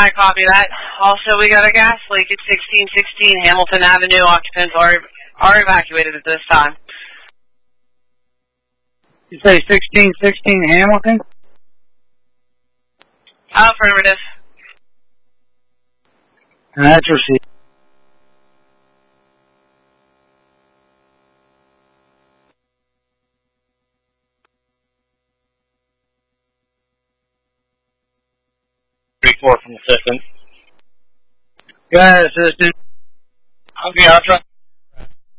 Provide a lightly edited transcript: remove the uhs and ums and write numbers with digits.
I copy that. Also, we got a gas leak at 1616 Hamilton Avenue. Occupants are evacuated at this time. You say 1616 Hamilton? Affirmative. And that's received. Report from assistant. Go ahead, assistant. Okay, I'll try.